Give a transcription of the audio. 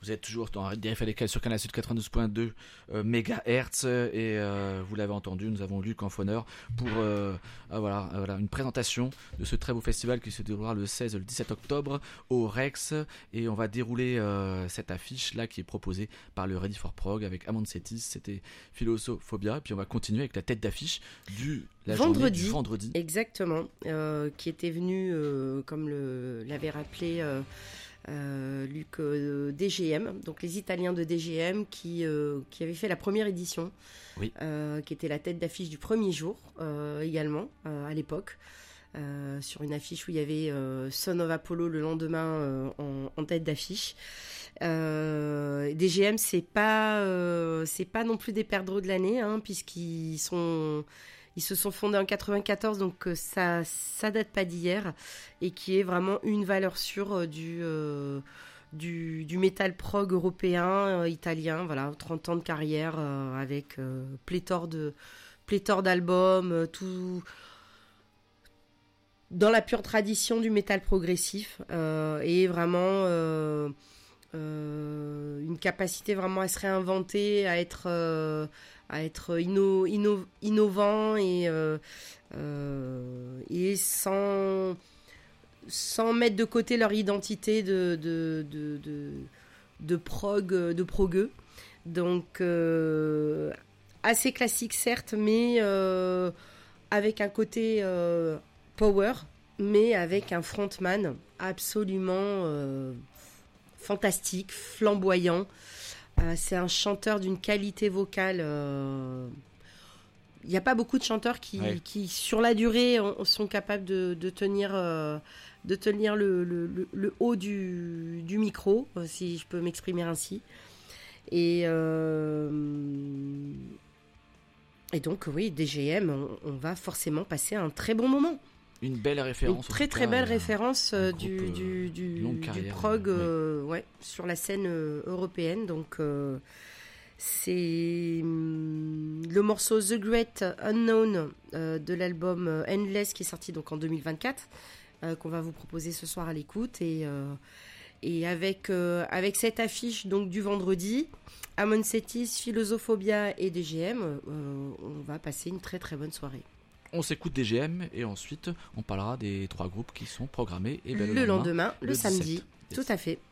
Vous êtes toujours dans DFLK sur Canal Sud 92.2 MHz et vous l'avez entendu, nous avons Luc Enfoneur pour une présentation de ce très beau festival qui se déroulera le 16 et le 17 octobre au Rex, et on va dérouler cette affiche là qui est proposée par le Ready for Prog avec Amon Setis, c'était Philosophobia, et puis on va continuer avec la tête d'affiche la journée du vendredi. Exactement, qui était venu comme l'avait rappelé Luc, DGM, donc les Italiens de DGM qui avaient fait la première édition, oui. Qui était la tête d'affiche du premier jour également à l'époque, sur une affiche où il y avait Son of Apollo le lendemain en tête d'affiche. DGM c'est pas non plus des perdreaux de l'année, puisqu'ils se sont fondés en 94, donc ça date pas d'hier, et qui est vraiment une valeur sûre du métal prog européen, italien. Voilà, 30 ans de carrière avec pléthore d'albums, tout dans la pure tradition du métal progressif, et vraiment une capacité vraiment à se réinventer, à être innovant et sans mettre de côté leur identité de progueux. Donc assez classique certes, mais avec un côté power, mais avec un frontman absolument fantastique, flamboyant. C'est un chanteur d'une qualité vocale. Il n'y a pas beaucoup de chanteurs qui sur la durée, sont capables de tenir le haut du micro, si je peux m'exprimer ainsi. Et donc, oui, DGM, on va forcément passer un très bon moment. Une belle référence. Une très belle référence du prog sur la scène européenne. Donc c'est le morceau The Great Unknown de l'album Endless qui est sorti donc en 2024 qu'on va vous proposer ce soir à l'écoute, et avec cette affiche donc du vendredi, Amon Setis, Philosophobia et DGM, on va passer une très très bonne soirée. On s'écoute DGM et ensuite on parlera des 3 groupes qui sont programmés le lendemain, le samedi. Tout à fait.